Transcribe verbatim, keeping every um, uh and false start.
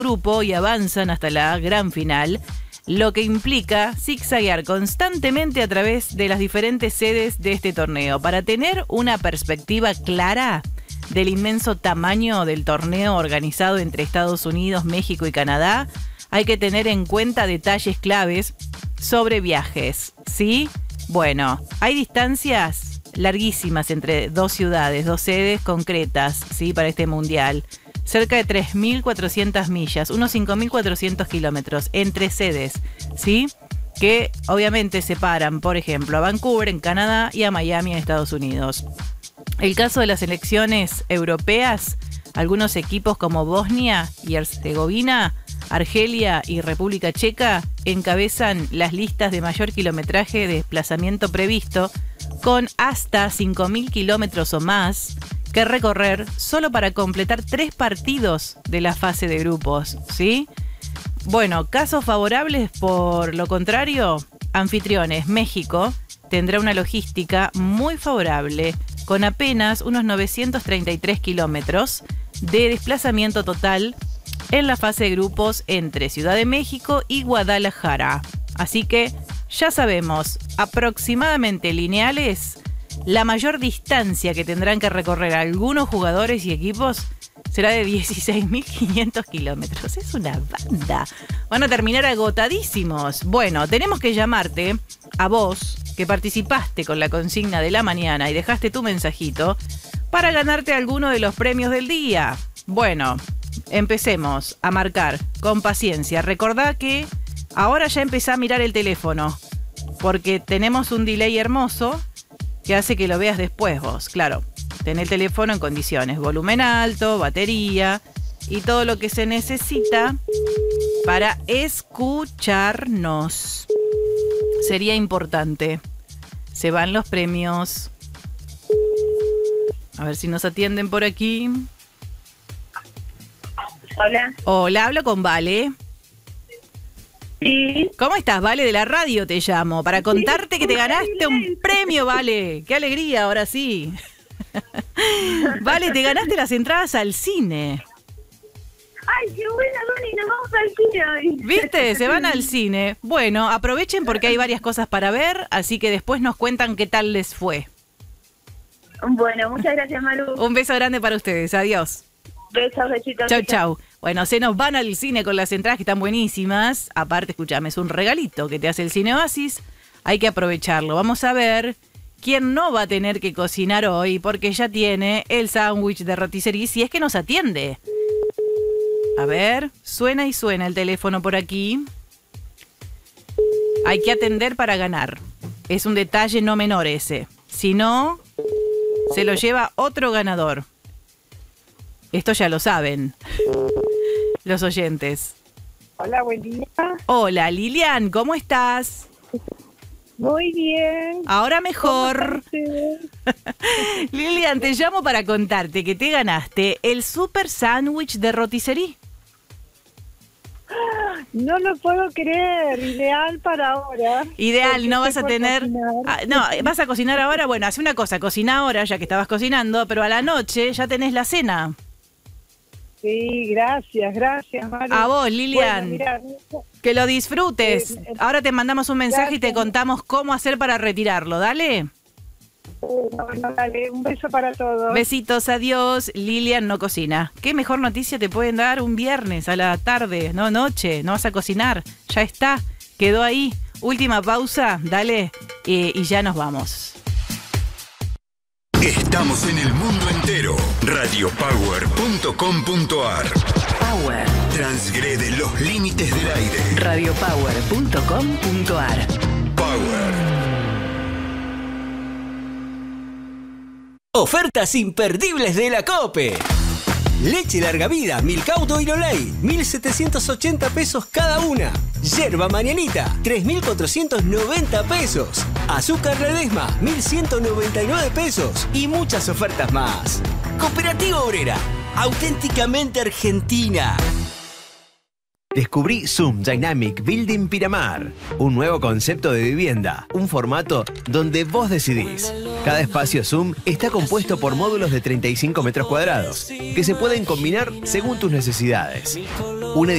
grupo y avanzan hasta la gran final, lo que implica zigzaguear constantemente a través de las diferentes sedes de este torneo. Para tener una perspectiva clara del inmenso tamaño del torneo organizado entre Estados Unidos, México y Canadá, hay que tener en cuenta detalles claves sobre viajes, ¿sí? Bueno, hay distancias larguísimas entre dos ciudades, dos sedes concretas, ¿sí? Para este mundial. Cerca de tres mil cuatrocientas millas, unos cinco mil cuatrocientos kilómetros entre sedes, ¿sí? Que obviamente separan, por ejemplo, a Vancouver en Canadá y a Miami en Estados Unidos. El caso de las selecciones europeas, algunos equipos como Bosnia y Herzegovina, Argelia y República Checa encabezan las listas de mayor kilometraje de desplazamiento previsto, con hasta cinco mil kilómetros o más que recorrer solo para completar tres partidos de la fase de grupos, ¿sí? Bueno, casos favorables, por lo contrario, anfitriones, México tendrá una logística muy favorable, con apenas unos novecientos treinta y tres kilómetros de desplazamiento total en la fase de grupos entre Ciudad de México y Guadalajara. Así que ya sabemos, aproximadamente lineales, la mayor distancia que tendrán que recorrer algunos jugadores y equipos será de dieciséis mil quinientos kilómetros. Es una banda. Van a terminar agotadísimos. Bueno, tenemos que llamarte a vos, que participaste con la consigna de la mañana y dejaste tu mensajito, para ganarte alguno de los premios del día. Bueno, empecemos a marcar con paciencia. Recordá que ahora ya empezá a mirar el teléfono, porque tenemos un delay hermoso que hace que lo veas después vos. Claro, ten el teléfono en condiciones, volumen alto, batería y todo lo que se necesita para escucharnos. Sería importante. Se van los premios. A ver si nos atienden por aquí. Hola. Hola, hablo con Vale. Sí. ¿Cómo estás, Vale? De la radio te llamo para contarte que te ganaste un premio, Vale. ¡Qué alegría, ahora sí! Vale, te ganaste las entradas al cine. ¡Ay, qué buena, Dani! Nos vamos al cine hoy. ¿Viste? Se van al cine. Bueno, aprovechen porque hay varias cosas para ver, así que después nos cuentan qué tal les fue. Bueno, muchas gracias, Maru. Un beso grande para ustedes. Adiós. Besos, besitos. Chau, chau. Bueno, se nos van al cine con las entradas que están buenísimas. Aparte, escúchame, es un regalito que te hace el Cine Oasis. Hay que aprovecharlo. Vamos a ver quién no va a tener que cocinar hoy, porque ya tiene el sándwich de rotisserie, si es que nos atiende. A ver, suena y suena el teléfono por aquí. Hay que atender para ganar. Es un detalle no menor ese. Si no, se lo lleva otro ganador. Esto ya lo saben los oyentes. Hola, buen día. Hola, Lilian, ¿cómo estás? Muy bien. Ahora mejor. Lilian, te llamo para contarte que te ganaste el super sándwich de rotisserie. No lo puedo creer. Ideal para ahora. Ideal, no vas a tener... Ah, no, vas a cocinar ahora. Bueno, hace una cosa, cocina ahora, ya que estabas cocinando, pero a la noche ya tenés la cena. Sí, gracias, gracias, Maru. A vos, Lilian. Bueno, mirá, que lo disfrutes. Eh, eh, ahora te mandamos un mensaje gracias. Y te contamos cómo hacer para retirarlo. Dale. Bueno, dale, un beso para todos. Besitos, adiós. Lilian no cocina. ¿Qué mejor noticia te pueden dar un viernes a la tarde? No, noche, no vas a cocinar. Ya está, quedó ahí. Última pausa, dale, eh, y ya nos vamos. Estamos en el mundo entero. radio power punto com punto a r. Power. Transgrede los límites del aire. radio power punto com punto a r. Power. Ofertas imperdibles de la COPE. Leche larga vida, Milcauto y Lolay, mil setecientos ochenta pesos cada una. Yerba Mañanita, tres mil cuatrocientos noventa pesos. Azúcar Ledesma, mil ciento noventa y nueve pesos. Y muchas ofertas más. Cooperativa Obrera, auténticamente argentina. Descubrí Zoom Dynamic Building Piramar, un nuevo concepto de vivienda, un formato donde vos decidís. Cada espacio Zoom está compuesto por módulos de treinta y cinco metros cuadrados, que se pueden combinar según tus necesidades. Una